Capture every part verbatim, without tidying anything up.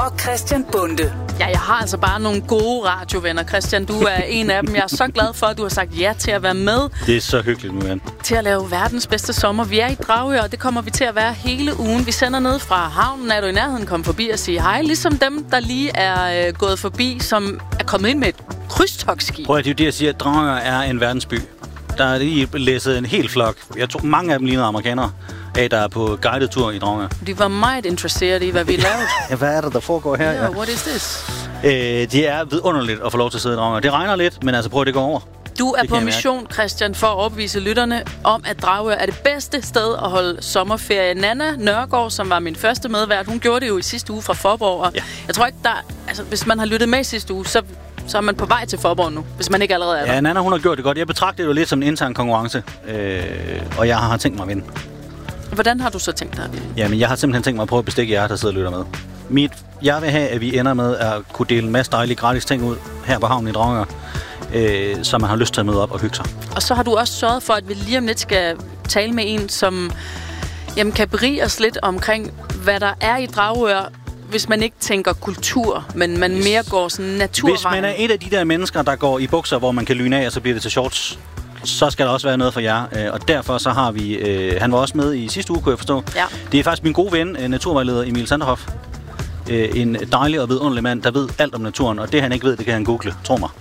og Christian Bonde. Ja, jeg har altså bare nogle gode radiovenner. Christian, du er en af dem. Jeg er så glad for, at du har sagt ja til at være med. Det er så hyggeligt nu, Jan. Til at lave verdens bedste sommer. Vi er i Dragør, og det kommer vi til at være hele ugen. Vi sender ned fra havnen. Er du i nærheden, kom forbi og sige hej. Ligesom dem, der lige er øh, gået forbi, som er kommet ind med et krydstogtskib. Prøv at det er jo det, jeg siger, at Dragør er en verdensby. Der er lige læsset en hel flok. Jeg tror, mange af dem ligner amerikanere af, der er på guided tur i Dragør. De var meget interesseret i, hvad vi lavede. Ja, hvad er det, der foregår her? Yeah, what is this? Øh, det er vidunderligt at få lov til at sidde i Dragør. Det regner lidt, men altså prøv at det går over. Du er på mission, Christian, for at overbevise lytterne om, at Dragør er det bedste sted at holde sommerferie. Nana Nørgaard, som var min første medvært, hun gjorde det jo i sidste uge fra Faaborg. Og ja. Jeg tror ikke, der... Altså, hvis man har lyttet med i sidste uge, så... Så er man på vej til Faaborg nu, hvis man ikke allerede er der. Ja, Nana, hun har gjort det godt. Jeg betragter det jo lidt som en intern konkurrence, øh, og jeg har tænkt mig at vinde. Hvordan har du så tænkt dig at vinde? Jamen, jeg har simpelthen tænkt mig at prøve at bestikke jer, der sidder og lytter med. Mit, jeg vil have, at vi ender med at kunne dele en masse dejlige gratis ting ud her på havnen i Dragør, øh, så man har lyst til at møde op og hygge sig. Og så har du også sørget for, at vi lige om lidt skal tale med en, som jamen, kan berige os lidt omkring, hvad der er i Dragør, hvis man ikke tænker kultur, men man mere går sådan naturvejen. Hvis man er et af de der mennesker, der går i bukser, hvor man kan lyne af, og så bliver det til shorts, så skal der også være noget for jer. Og derfor så har vi... Øh, han var også med i sidste uge, kunne jeg forstå. Ja. Det er faktisk min gode ven, naturvejleder Emil Sanderhoff. Øh, en dejlig og vidunderlig mand, der ved alt om naturen. Og det, han ikke ved, det kan han google. Tro mig.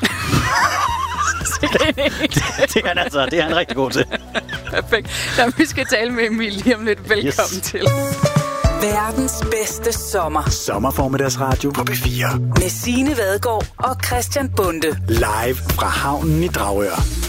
det, det, er han altså, det er han rigtig god til. Perfekt. Jamen, vi skal tale med Emil lige om lidt. Velkommen yes. til. Verdens bedste sommer. Sommerformiddagsradio på P fire. Med Signe Vadgaard og Christian Bonde. Live fra havnen i Dragør.